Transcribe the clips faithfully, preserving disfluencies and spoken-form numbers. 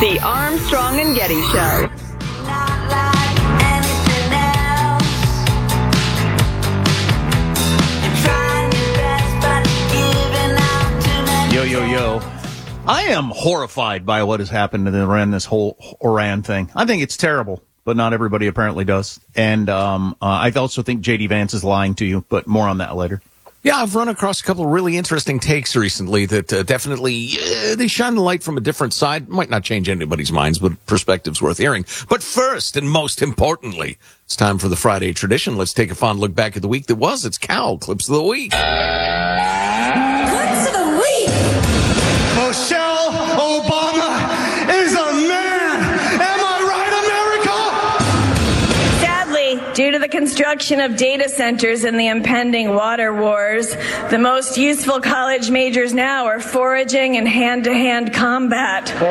The Armstrong and Getty Show. Yo, yo, yo. I am horrified by what has happened in Iran, this whole Iran thing. I think it's terrible, but not everybody apparently does. And um, uh, I also think J D Vance is lying to you, but more on that later. Yeah, I've run across a couple of really interesting takes recently that uh, definitely, uh, they shine the light from a different side. Might not change anybody's minds, but perspective's worth hearing. But first, and most importantly, it's time for the Friday tradition. Let's take a fond look back at the week that was. It's Cal Clips of the Week. Clips of the Week! Michelle Obama is a man! Am I right, America? Sadly, due to the construction of data centers and the impending water wars, the most useful college majors now are foraging and hand-to-hand combat. Go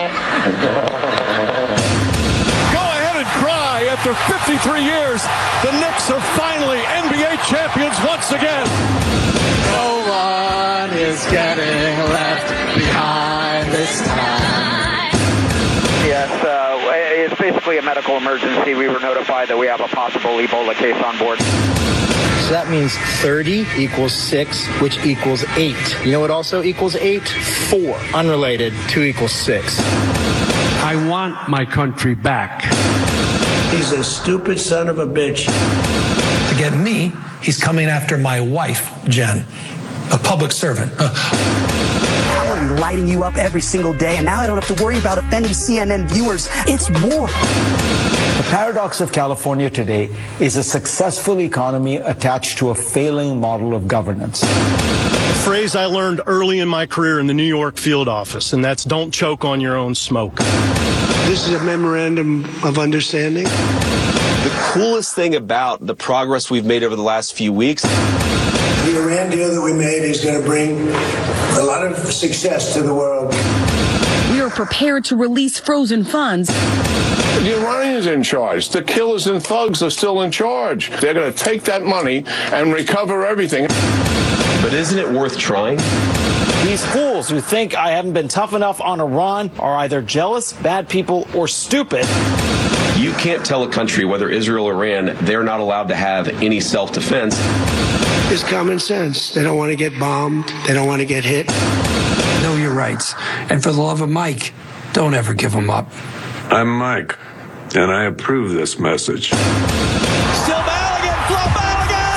ahead and cry. After fifty-three years, the Knicks are finally N B A champions once again. No one is getting left behind this time. Yes, uh, it's basically a medical emergency. We were notified that we have a possible Ebola case on board. So that means thirty equals six, which equals eight. You know what also equals eight? Four. Unrelated, two equals six. I want my country back. He's a stupid son of a bitch. To get me, he's coming after my wife, Jen, a public servant. I'm lighting you up every single day, and now I don't have to worry about offending C N N viewers. It's war. The paradox of California today is a successful economy attached to a failing model of governance. A phrase I learned early in my career in the New York field office, and that's don't choke on your own smoke. This is a memorandum of understanding. The coolest thing about the progress we've made over the last few weeks, the Iran deal that we made is going to bring a lot of success to the world. We are prepared to release frozen funds. The Iranians are in charge. The killers and thugs are still in charge. They're going to take that money and recover everything. But isn't it worth trying? These fools who think I haven't been tough enough on Iran are either jealous, bad people, or stupid. You can't tell a country, whether Israel or Iran, they're not allowed to have any self-defense. It's common sense. They don't want to get bombed. They don't want to get hit. Know your rights. And for the love of Mike, don't ever give them up. I'm Mike, and I approve this message. Still Maligan, Flo Maligan!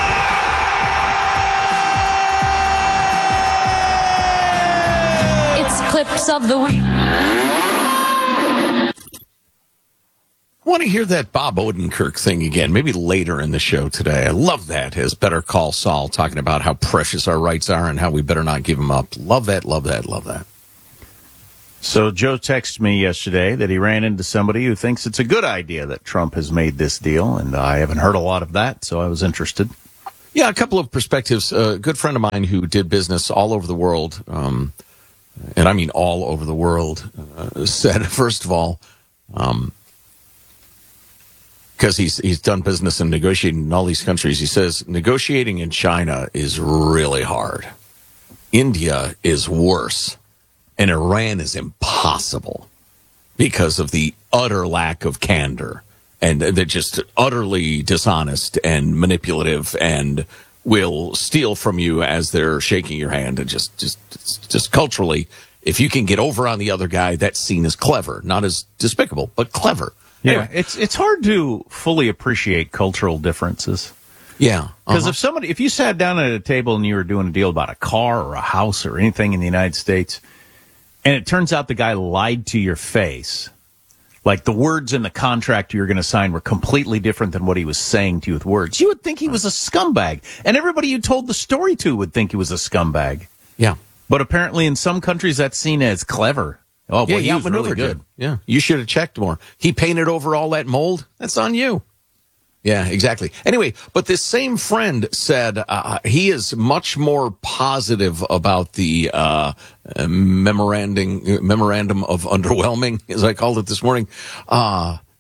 It's Clips of the Week. I want to hear that Bob Odenkirk thing again, maybe later in the show today. I love that, as Better Call Saul, talking about how precious our rights are and how we better not give them up. Love that, love that, love that. So Joe texted me yesterday that he ran into somebody who thinks it's a good idea that Trump has made this deal, and I haven't heard a lot of that, so I was interested. Yeah, a couple of perspectives. A good friend of mine who did business all over the world, um, and I mean all over the world, uh, said, first of all, um, because he's he's done business and negotiating in all these countries, he says, negotiating in China is really hard. India is worse. And Iran is impossible because of the utter lack of candor. And they're just utterly dishonest and manipulative and will steal from you as they're shaking your hand. And just, just, just culturally, if you can get over on the other guy, that's seen as clever. Not as despicable, but clever. Yeah, anyway. it's it's hard to fully appreciate cultural differences. Yeah. Because uh-huh. if somebody, if you sat down at a table and you were doing a deal about a car or a house or anything in the United States, and it turns out the guy lied to your face, like the words in the contract you're going to sign were completely different than what he was saying to you with words, you would think he was a scumbag. And everybody you told the story to would think he was a scumbag. Yeah. But apparently in some countries that's seen as clever. Oh, boy, yeah, he was really good. Yeah, you should have checked more. He painted over all that mold. That's on you. Yeah, exactly. Anyway, but this same friend said uh, he is much more positive about the uh, memorandum memorandum of underwhelming, as I called it this morning, uh,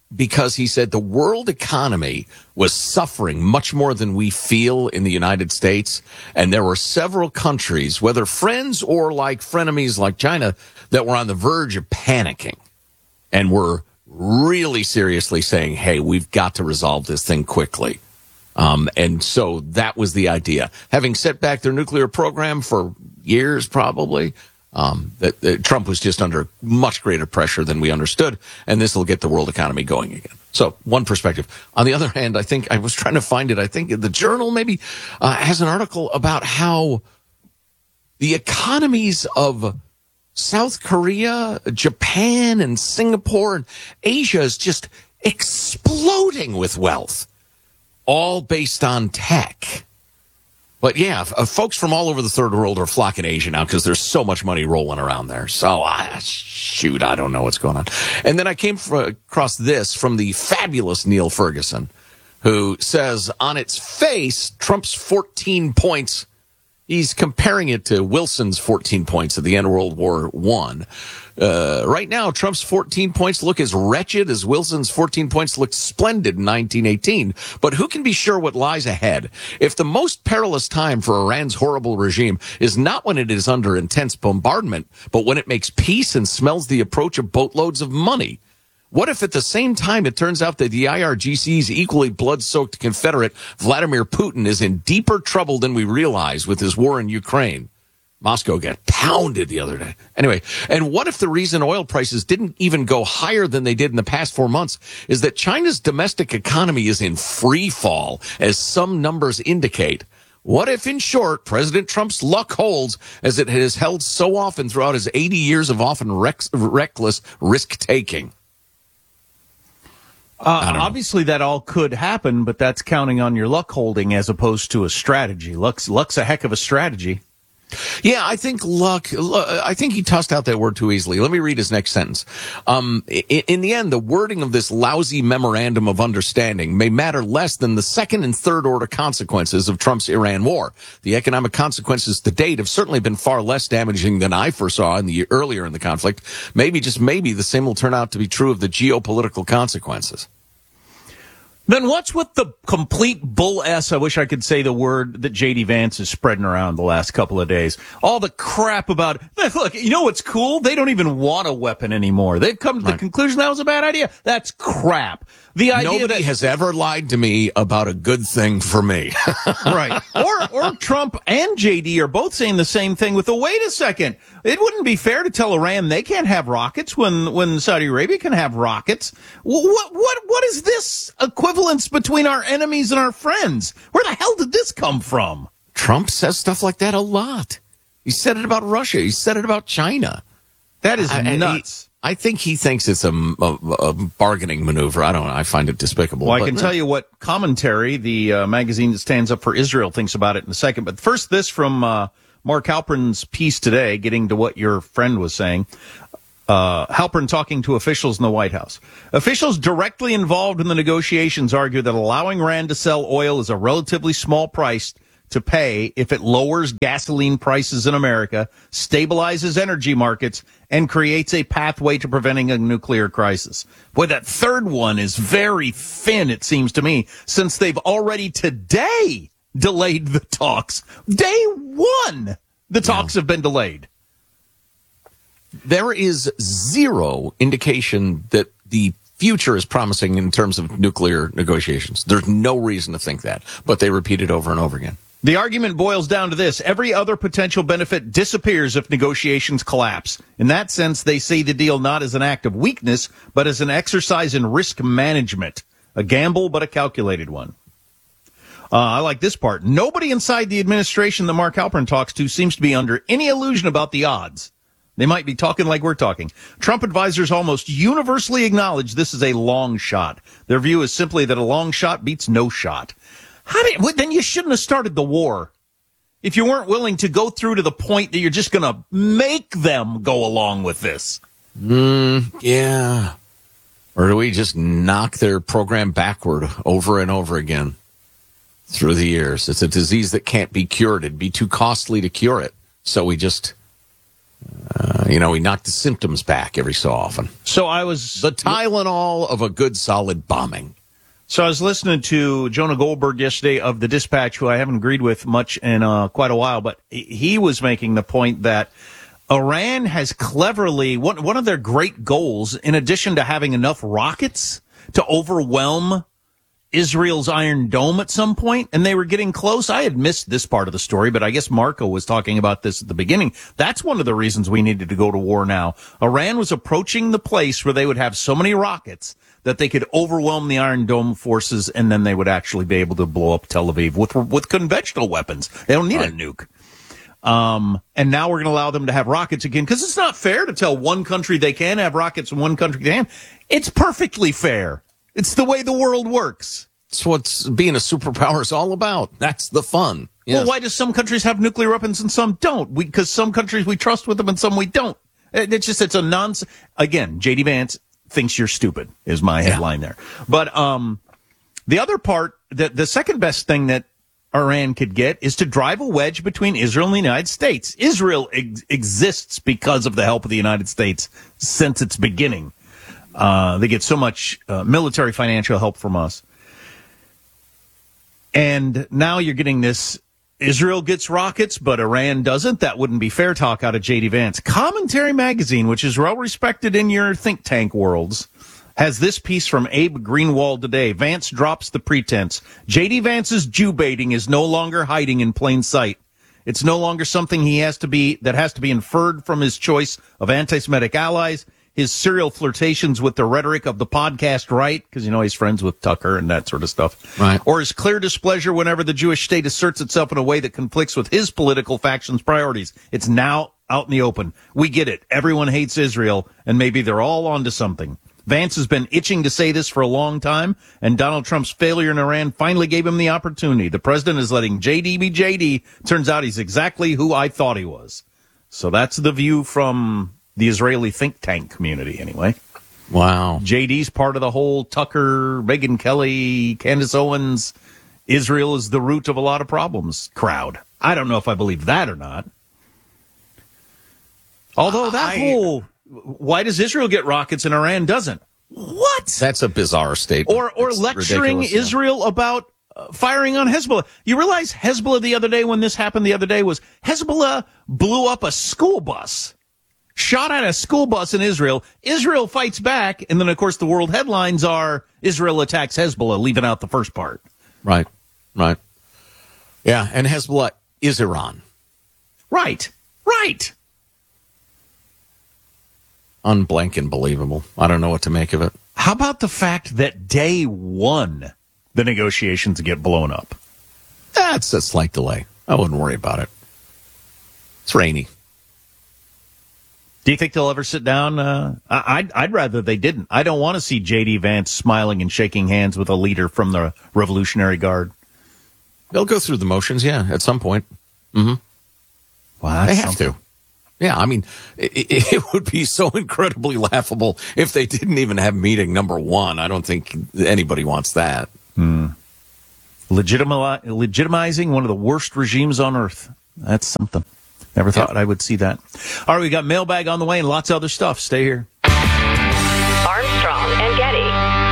because he said the world economy was suffering much more than we feel in the United States. And there were several countries, whether friends or like frenemies like China, that were on the verge of panicking and were really seriously saying, hey, we've got to resolve this thing quickly. Um, and so that was the idea. Having set back their nuclear program for years, probably, um, that, that Trump was just under much greater pressure than we understood, and this will get the world economy going again. So one perspective. On the other hand, I think I was trying to find it. I think the Journal maybe uh, has an article about how the economies of South Korea, Japan, and Singapore and Asia is just exploding with wealth, all based on tech. But yeah, uh, folks from all over the third world are flocking to Asia now because there's so much money rolling around there. So, uh, shoot, I don't know what's going on. And then I came for, across this from the fabulous Neil Ferguson, who says on its face, Trump's fourteen points, he's comparing it to Wilson's fourteen points at the end of World War One. Uh, right now, Trump's fourteen points look as wretched as Wilson's fourteen points looked splendid in nineteen eighteen. But who can be sure what lies ahead? If the most perilous time for Iran's horrible regime is not when it is under intense bombardment, but when it makes peace and smells the approach of boatloads of money? What if at the same time it turns out that the I R G C's equally blood-soaked Confederate Vladimir Putin is in deeper trouble than we realize with his war in Ukraine? Moscow got pounded the other day. Anyway, and what if the reason oil prices didn't even go higher than they did in the past four months is that China's domestic economy is in free fall, as some numbers indicate? What if, in short, President Trump's luck holds as it has held so often throughout his eighty years of often rex- reckless risk-taking? Uh, obviously, that all could happen, but that's counting on your luck holding as opposed to a strategy. Luck's, luck's a heck of a strategy. Yeah, I think luck, I think he tossed out that word too easily. Let me read his next sentence. Um, in, in the end, the wording of this lousy memorandum of understanding may matter less than the second and third order consequences of Trump's Iran war. The economic consequences to date have certainly been far less damaging than I foresaw in the earlier in the conflict. Maybe, just maybe, the same will turn out to be true of the geopolitical consequences. Then what's with the complete bull S, I wish I could say the word, that J D Vance is spreading around the last couple of days? All the crap about, look, you know what's cool? They don't even want a weapon anymore. They've come to the right. conclusion that was a bad idea. That's crap. The idea Nobody that, has ever lied to me about a good thing for me. Right. Or or Trump and J D are both saying the same thing with, oh, wait a second. It wouldn't be fair to tell Iran they can't have rockets when, when Saudi Arabia can have rockets. What, what, what is this equivalence between our enemies and our friends? Where the hell did this come from? Trump says stuff like that a lot. He said it about Russia. He said it about China. That is I, nuts. He, I think he thinks it's a, a, a bargaining maneuver. I don't know. I find it despicable. Well, I can tell you what Commentary, the uh, magazine that stands up for Israel, thinks about it in a second. But first, this from uh, Mark Halpern's piece today, getting to what your friend was saying. Uh, Halpern talking to officials in the White House. Officials directly involved in the negotiations argue that allowing Iran to sell oil is a relatively small price to pay if it lowers gasoline prices in America, stabilizes energy markets, and creates a pathway to preventing a nuclear crisis. Boy, that third one is very thin, it seems to me, since they've already today delayed the talks. Day one, the talks yeah. have been delayed. There is zero indication that the future is promising in terms of nuclear negotiations. There's no reason to think that, but they repeat it over and over again. The argument boils down to this. Every other potential benefit disappears if negotiations collapse. In that sense, they see the deal not as an act of weakness, but as an exercise in risk management. A gamble, but a calculated one. Uh, I like this part. Nobody inside the administration that Mark Halpern talks to seems to be under any illusion about the odds. They might be talking like we're talking. Trump advisors almost universally acknowledge this is a long shot. Their view is simply that a long shot beats no shot. How did, well, then you shouldn't have started the war if you weren't willing to go through to the point that you're just going to make them go along with this. Mm, yeah. Or do we just knock their program backward over and over again through the years? It's a disease that can't be cured. It'd be too costly to cure it. So we just Uh, you know, he knocked the symptoms back every so often. So I was... The Tylenol of a good, solid bombing. So I was listening to Jonah Goldberg yesterday of The Dispatch, who I haven't agreed with much in uh, quite a while, but he was making the point that Iran has cleverly, one, one of their great goals, in addition to having enough rockets to overwhelm Israel's Iron Dome at some point, and they were getting close. I had missed this part of the story, but I guess Marco was talking about this at the beginning. That's one of the reasons we needed to go to war now. Iran was approaching the place where they would have so many rockets that they could overwhelm the Iron Dome forces, and then they would actually be able to blow up Tel Aviv with with conventional weapons. They don't need right. a nuke. Um, and now we're going to allow them to have rockets again, because it's not fair to tell one country they can have rockets and one country they can't. It's perfectly fair. It's the way the world works. It's what being a superpower is all about. That's the fun. Yes. Well, why do some countries have nuclear weapons and some don't? Because some countries we trust with them and some we don't. It's just, it's a nonsense. Again, J D Vance thinks you're stupid is my headline yeah. there. But um, the other part, the, the second best thing that Iran could get is to drive a wedge between Israel and the United States. Israel ex- exists because of the help of the United States since its beginning. Uh, they get so much uh, military financial help from us. And now you're getting this, Israel gets rockets, but Iran doesn't. That wouldn't be fair talk out of J D Vance. Commentary Magazine, which is well respected in your think tank worlds, has this piece from Abe Greenwald today. Vance drops the pretense. J D Vance's Jew baiting is no longer hiding in plain sight. It's no longer something he has to be, that has to be inferred from his choice of anti-Semitic allies. His serial flirtations with the rhetoric of the podcast right, because, you know, he's friends with Tucker and that sort of stuff. Right. Or his clear displeasure whenever the Jewish state asserts itself in a way that conflicts with his political faction's priorities. It's now out in the open. We get it. Everyone hates Israel, and maybe they're all onto something. Vance has been itching to say this for a long time, and Donald Trump's failure in Iran finally gave him the opportunity. The president is letting J D be J D. Turns out he's exactly who I thought he was. So that's the view from the Israeli think tank community, anyway. Wow. J D's part of the whole Tucker, Megyn Kelly, Candace Owens, Israel is the root of a lot of problems crowd. I don't know if I believe that or not. Although that I, whole, why does Israel get rockets and Iran doesn't? What? That's a bizarre statement. Or, or lecturing ridiculous, Israel yeah. about uh, firing on Hezbollah. You realize Hezbollah the other day, when this happened the other day, was Hezbollah blew up a school bus. Shot at a school bus in Israel. Israel fights back, and then, of course, the world headlines are Israel attacks Hezbollah, leaving out the first part. Right, right. Yeah, and Hezbollah is Iran. Right, right. Unblank believable. I don't know what to make of it. How about the fact that day one, the negotiations get blown up? That's a slight delay. I wouldn't worry about it. It's rainy. Do you think they'll ever sit down? Uh, I'd, I'd rather they didn't. I don't want to see J D Vance smiling and shaking hands with a leader from the Revolutionary Guard. They'll go through the motions, yeah, at some point. Mm-hmm. Wow, they have something. to. Yeah, I mean, it, it would be so incredibly laughable if they didn't even have meeting number one. I don't think anybody wants that. Hmm. Legitimi- legitimizing one of the worst regimes on earth. That's something. Never thought yeah. I would see that. All right, we got mailbag on the way and lots of other stuff. Stay here. Armstrong and Getty.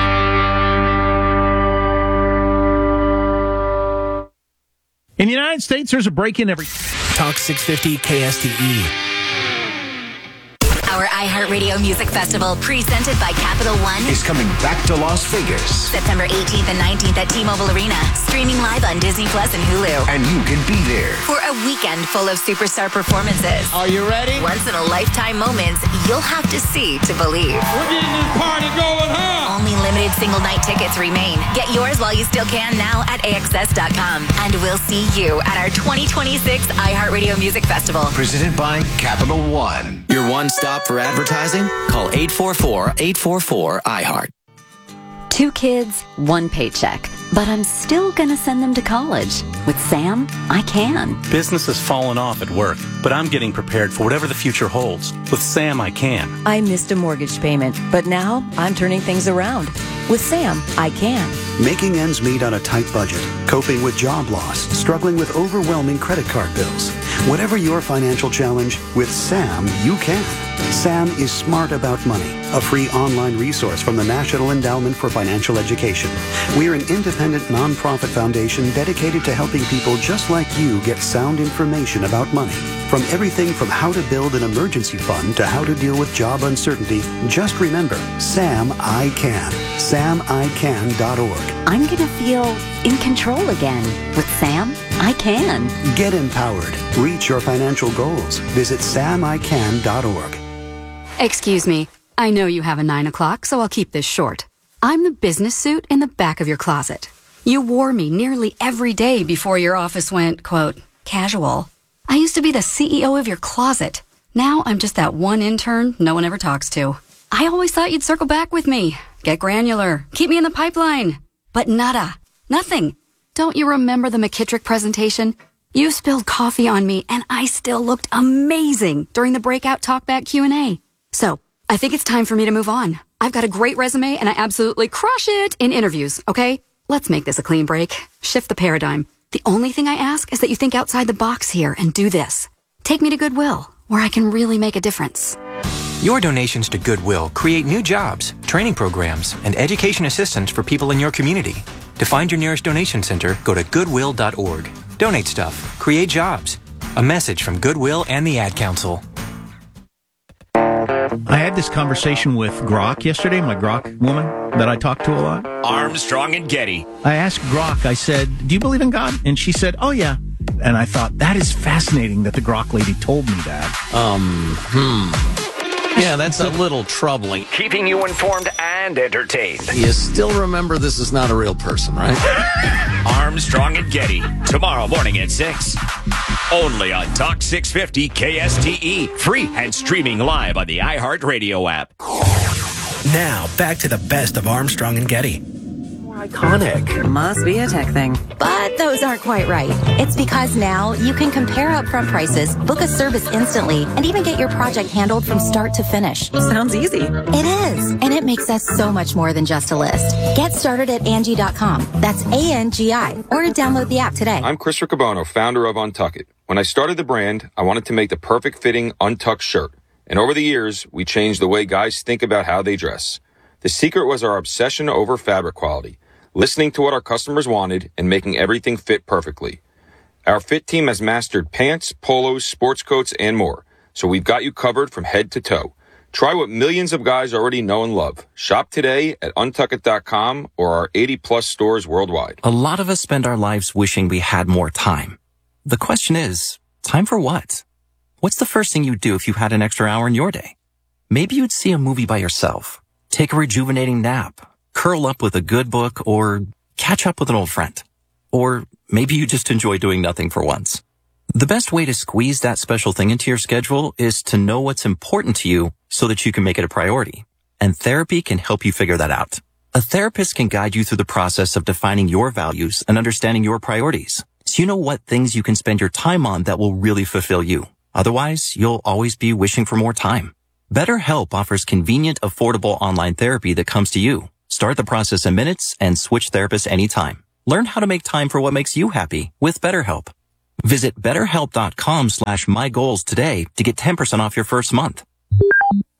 In the United States, there's a break-in every... Talk six fifty K S T E. Our iHeartRadio Music Festival, presented by Capital One, is coming back to Las Vegas. September eighteenth and nineteenth at T-Mobile Arena. Streaming live on Disney Plus and Hulu. And you can be there for a weekend full of superstar performances. Are you ready? Once-in-a-lifetime moments you'll have to see to believe. We're getting this party going, huh? Only limited single-night tickets remain. Get yours while you still can now at A X S dot com. And we'll see you at our twenty twenty-six iHeartRadio Music Festival. Presented by Capital One. Your one-stop for advertising? Call eight four four, eight four four, I heart. Two kids, one paycheck. But I'm still going to send them to college. With Sam, I can. Business has fallen off at work, but I'm getting prepared for whatever the future holds. With Sam, I can. I missed a mortgage payment, but now I'm turning things around. With Sam, I can. Making ends meet on a tight budget, coping with job loss, struggling with overwhelming credit card bills. Whatever your financial challenge, with SAM, you can. SAM is Smart About Money, a free online resource from the National Endowment for Financial Education. We're an independent nonprofit foundation dedicated to helping people just like you get sound information about money. From everything from how to build an emergency fund to how to deal with job uncertainty, just remember, SAM I CAN. sam I can dot org. I'm going to feel in control again. With Sam, I can. Get empowered. Reach your financial goals. Visit sam I can dot org. Excuse me. I know you have a nine o'clock, so I'll keep this short. I'm the business suit in the back of your closet. You wore me nearly every day before your office went, quote, casual. I used to be the C E O of your closet. Now I'm just that one intern no one ever talks to. I always thought you'd circle back with me, get granular, keep me in the pipeline. But nada. Nothing. Don't you remember the McKittrick presentation? You spilled coffee on me and I still looked amazing during the breakout talkback Q and A. So, I think it's time for me to move on. I've got a great resume and I absolutely crush it in interviews, okay? Let's make this a clean break. Shift the paradigm. The only thing I ask is that you think outside the box here and do this. Take me to Goodwill, where I can really make a difference. Your donations to Goodwill create new jobs, training programs, and education assistance for people in your community. To find your nearest donation center, go to goodwill dot org. Donate stuff. Create jobs. A message from Goodwill and the Ad Council. I had this conversation with Grok yesterday, my Grok woman that I talk to a lot. Armstrong and Getty. I asked Grok, I said, do you believe in God? And she said, oh, yeah. And I thought, that is fascinating that the Grok lady told me that. Um, hmm. Yeah, that's a little troubling. Keeping you informed and entertained. You still remember this is not a real person, right? Armstrong and Getty. Tomorrow morning at six. Only on Talk six fifty K S T E. Free and streaming live on the iHeartRadio app. Now, back to the best of Armstrong and Getty. Iconic. Must be a tech thing. But those aren't quite right. It's because now you can compare upfront prices, book a service instantly, and even get your project handled from start to finish. Sounds easy. It is. And it makes us so much more than just a list. Get started at Angie dot com. That's A N G I. Or download the app today. I'm Chris Riccobono, founder of Untuck It. When I started the brand, I wanted to make the perfect fitting untucked shirt. And over the years, we changed the way guys think about how they dress. The secret was our obsession over fabric quality, listening to what our customers wanted and making everything fit perfectly. Our fit team has mastered pants, polos, sports coats, and more. So we've got you covered from head to toe. Try what millions of guys already know and love. Shop today at untuck it dot com or our eighty plus stores worldwide. A lot of us spend our lives wishing we had more time. The question is, time for what? What's the first thing you'd do if you had an extra hour in your day? Maybe you'd see a movie by yourself, take a rejuvenating nap, curl up with a good book, or catch up with an old friend. Or maybe you just enjoy doing nothing for once. The best way to squeeze that special thing into your schedule is to know what's important to you so that you can make it a priority. And therapy can help you figure that out. A therapist can guide you through the process of defining your values and understanding your priorities, so you know what things you can spend your time on that will really fulfill you. Otherwise, you'll always be wishing for more time. BetterHelp offers convenient, affordable online therapy that comes to you. Start the process in minutes and switch therapists anytime. Learn how to make time for what makes you happy with BetterHelp. Visit betterhelp dot com slash my goals today to get ten percent off your first month.